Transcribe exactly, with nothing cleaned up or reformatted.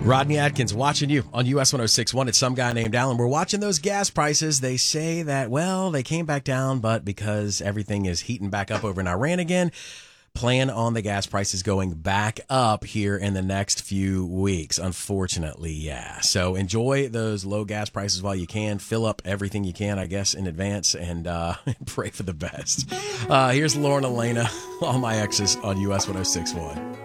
Rodney Adkins watching you on U S one oh six point one. It's Some Guy Named Alan. We're watching those gas prices. They say that, well, they came back down, but because everything is heating back up over in Iran again, plan on the gas prices going back up here in the next few weeks. Unfortunately, yeah. So enjoy those low gas prices while you can. Fill up everything you can, I guess, in advance, and uh, pray for the best. Uh, here's Lauren Elena, All My Exes on U S one oh six point one.